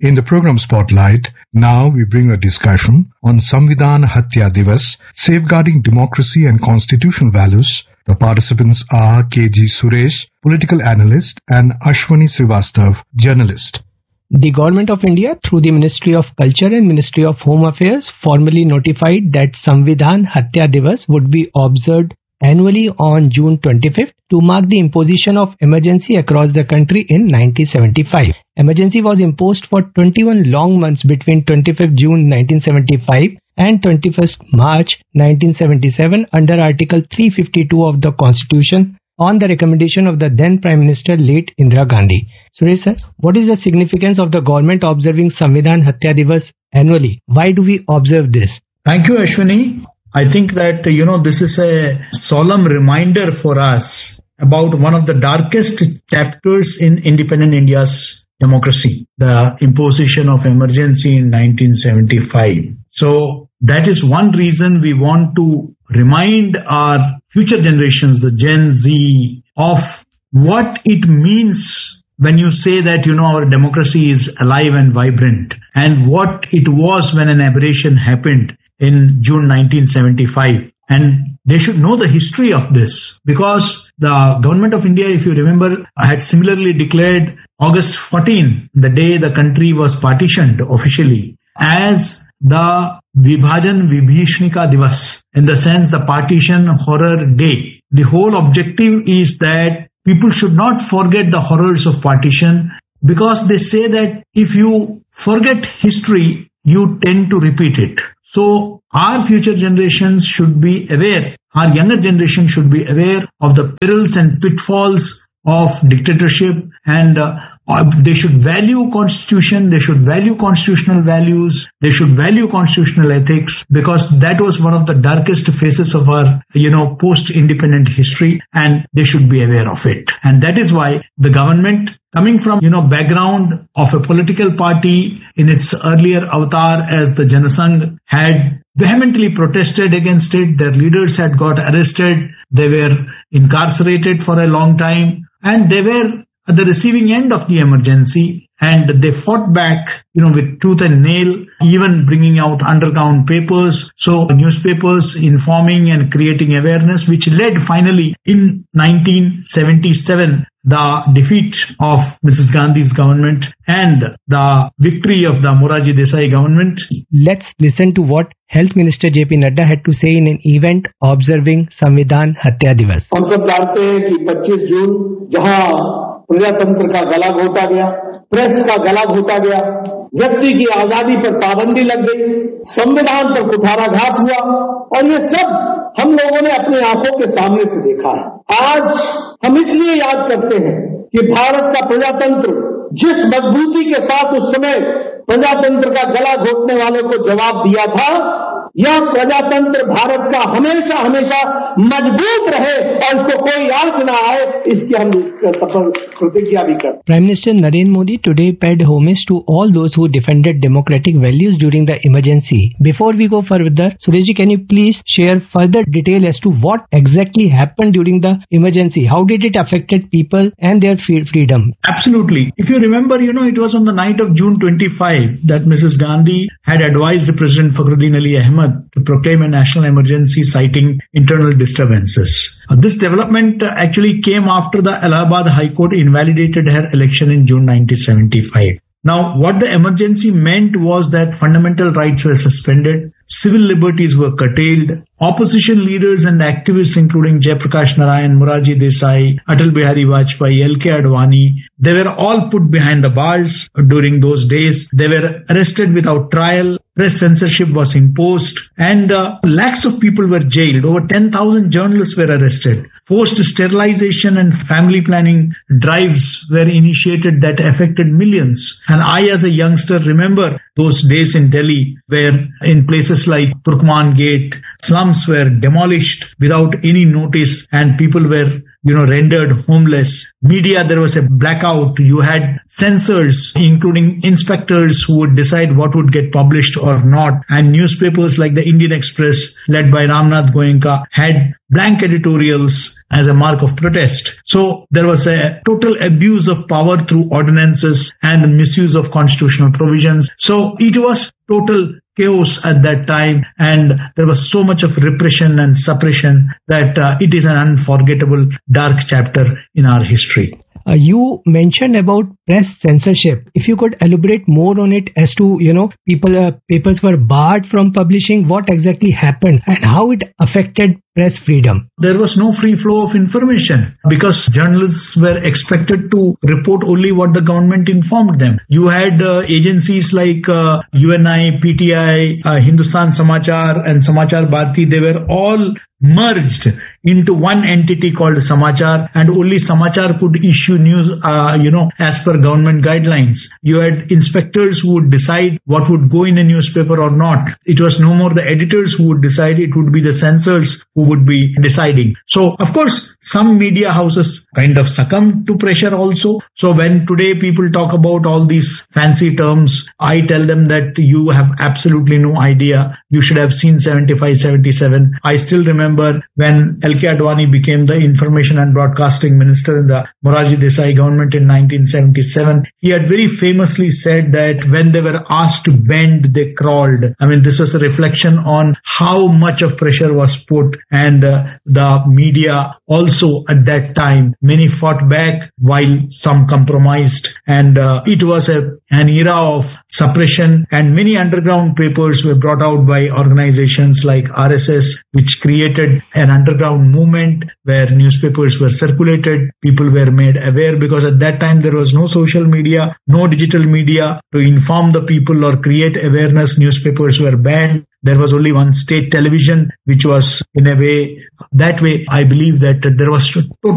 In the program Spotlight, now we bring a discussion on Samvidhan Hatya Divas, Safeguarding Democracy and Constitutional Values. The participants are K.G. Suresh, political analyst, and Ashwani Srivastav, journalist. The Government of India, through the Ministry of Culture and Ministry of Home Affairs, formally notified that Samvidhan Hatya Divas would be observed annually on June 25th to mark the imposition of emergency across the country in 1975. Emergency was imposed for 21 long months between 25th June 1975 and 21st March 1977 under Article 352 of the Constitution on the recommendation of the then Prime Minister late Indira Gandhi. Suresh sir, what is the significance of the government observing Samvidhan Hatya Divas annually? Why do we observe this? Thank you, Ashwani. I think that, this is a solemn reminder for us about one of the darkest chapters in independent India's democracy, the imposition of emergency in 1975. So that is one reason we want to remind our future generations, the Gen Z, of what it means when you say that, our democracy is alive and vibrant, and what it was when an aberration happened in June 1975. And they should know the history of this, because the Government of India, if you remember, had similarly declared August 14, the day the country was partitioned officially, as the Vibhajan Vibhishnika Divas, in the sense the partition horror day. The whole objective is that people should not forget the horrors of partition, because they say that if you forget history, you tend to repeat it. So our future generations should be aware, our younger generation should be aware of the perils and pitfalls of dictatorship, and they should value constitution, they should value constitutional values, they should value constitutional ethics, because that was one of the darkest phases of our, post-independent history, and they should be aware of it. And that is why the government, coming from, background of a political party in its earlier avatar as the Janasangh, had vehemently protested against it. Their leaders had got arrested. They were incarcerated for a long time, and they were at the receiving end of the emergency, and they fought back, with tooth and nail, even bringing out underground papers, so newspapers informing and creating awareness, which led finally in 1977 the defeat of Mrs. Gandhi's government and the victory of the Morarji Desai government. Let's listen to what Health Minister JP Nadda had to say in an event observing Samvidhan Hatya Divas. हम सब जानते हैं कि 25 जून जहां प्रजातंत्र का गला घोटा गया, प्रेस का गला घोटा गया, व्यक्ति की आजादी पर पाबंदी लग गई, संविधान पर कुठाराघात हुआ, और ये सब हम लोगों ने अपनी आंखों के सामने से देखा है। आज हम इसलिए याद करते हैं कि भारत का प्रजातंत्र जिस मजबूती के साथ उस समय प्रजातंत्र का गला घोटने वाले को जवाब दिया था, यह प्रजातंत्र भारत का हमेशा हमेशा मजबूत रहे और इसको कोई आंच न आए, इसकी हम प्रतिज्ञा भी करते हैं। Prime Minister Narendra Modi today paid homage to all those who defended democratic values during the emergency. Before we go further, Sureshji, can you please share further detail as to what exactly happened during the emergency? How did it affected people and their freedom? Absolutely. If you remember, it was on the night of June 25 that Mrs. Gandhi had advised the President Fakhruddin Ali Ahmed to proclaim a national emergency citing internal disturbances. This development actually came after the Allahabad High Court invalidated her election in June 1975. Now, what the emergency meant was that fundamental rights were suspended, civil liberties were curtailed, opposition leaders and activists including Jayaprakash Narayan, Morarji Desai, Atal Bihari Vajpayee, L.K. Advani, they were all put behind the bars during those days. They were arrested without trial. Press censorship was imposed, and lakhs of people were jailed. Over 10,000 journalists were arrested. Forced sterilization and family planning drives were initiated that affected millions. And I, as a youngster, remember those days in Delhi where in places like Turkman Gate, slums were demolished without any notice and people were rendered homeless. Media, there was a blackout. You had censors, including inspectors who would decide what would get published or not. And newspapers like the Indian Express, led by Ramnath Goenka, had blank editorials. as a mark of protest. So there was a total abuse of power through ordinances and misuse of constitutional provisions. So it was total chaos at that time, and there was so much of repression and suppression that it is an unforgettable dark chapter in our history. You mentioned about press censorship. If you could elaborate more on it as to, papers were barred from publishing, what exactly happened and how it affected press freedom. There was no free flow of information because journalists were expected to report only what the government informed them. You had agencies like UNI, PTI, Hindustan Samachar and Samachar Bharati. They were all merged into one entity called Samachar, and only Samachar could issue news, as per government guidelines. You had inspectors who would decide what would go in a newspaper or not. It was no more the editors who would decide, it would be the censors who would be deciding. So, of course, some media houses kind of succumbed to pressure also. So when today people talk about all these fancy terms, I tell them that you have absolutely no idea. You should have seen 75, 77. I still remember when L.K. Advani became the Information and Broadcasting Minister in the Morarji Desai government in 1977. He had very famously said that when they were asked to bend, they crawled. I mean, this was a reflection on how much of pressure was put, and the media also at that time, many fought back while some compromised, and it was an era of suppression, and many underground papers were brought out by organizations like RSS, which created an underground movement where newspapers were circulated, people were made aware, because at that time there was no social media, no digital media to inform the people or create awareness. Newspapers were banned. There was only one state television, which was in a way, that way I believe that there was total